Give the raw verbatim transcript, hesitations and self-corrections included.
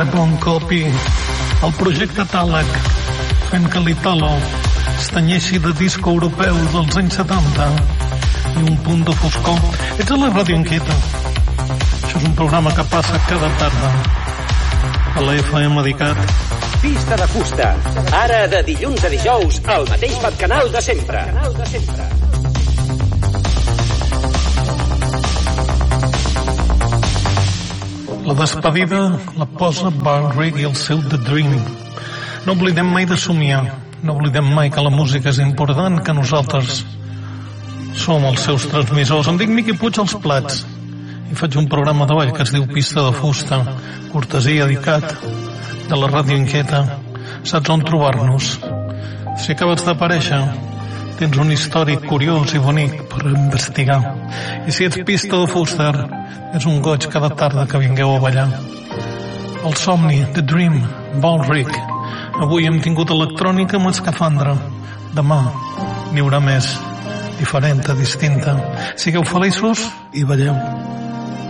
Encara bon copi, el projecte Tàleg, fent que l'Italo estanyeixi de disco europeu dels anys setanta i un punt de foscor. Ets a la Ràdio Inquieta. Això és un programa que passa cada tarda a la F M d'Icat. Pista de fusta, ara de dilluns a dijous al mateix canal de sempre. Canal de sempre. La despedida la posa Baldrick i el seu The Dream. No oblidem mai de somiar, no oblidem mai que la música és important, que nosaltres som els seus transmissors. Em dic Miqui Puig als plats i faig un programa de ball que es diu Pista de fusta, cortesia d'Icat, de la Ràdio Inquieta. Saps on trobar-nos? Si acabes d'aparèixer, tens un històric curiós i bonic per investigar. I si ets pista de fusta, és un goig cada tarda que vingueu a ballar. El somni, The Dream, Baldrick. Avui hem tingut electrònica amb escafandra. Demà n'hi haurà més, diferent, distinta. Sigueu feliços i balleu.